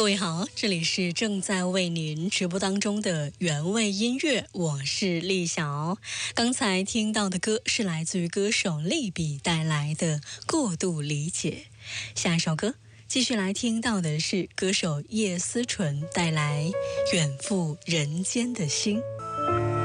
各位好，这里是正在为您直播当中的原味音乐，我是丽晓。刚才听到的歌是来自于歌手利比带来的《过度理解》。下一首歌继续来听到的是歌手叶思纯带来《远赴人间的心》。